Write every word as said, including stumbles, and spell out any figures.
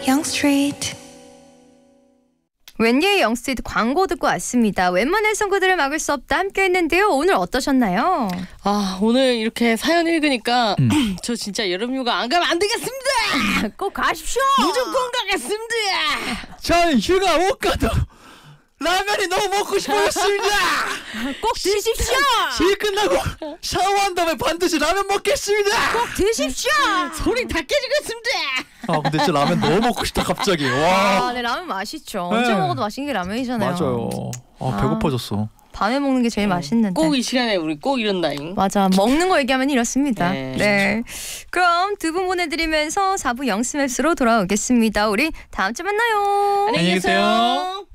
Young Street. 웬디의 영스트리트 광고 듣고 왔습니다. 웬만한 선거들을 막을 수 없다 함께 했는데요. 오늘 어떠셨나요? 아, 오늘 이렇게 사연 읽으니까 음. 저 진짜 여름휴가 안 가면 안 되겠습니다. 꼭 가십시오. 무조건 가겠습니다. 전 휴가 못 가도 라면이 너무 먹고 싶었습니다. 꼭 드십시오. 일 끝나고 샤워한 다음에 반드시 라면 먹겠습니다. 꼭 드십시오. 소리 다 깨지겠습니다. 아 근데 진짜 라면 너무 먹고 싶다 갑자기. 와. 아, 네, 라면 맛있죠. 네. 언제 먹어도 맛있는 게 라면이잖아요. 맞아요. 아, 배고파졌어. 밤에 먹는 게 제일 맛있는데. 꼭 이 시간에 우리 꼭 이런다잉. 맞아. 먹는 거 얘기하면 이렇습니다. 네. 네. 그럼 두 분 보내드리면서 사 부 영스맵스로 돌아오겠습니다. 우리 다음 주에 만나요. 안녕히 계세요.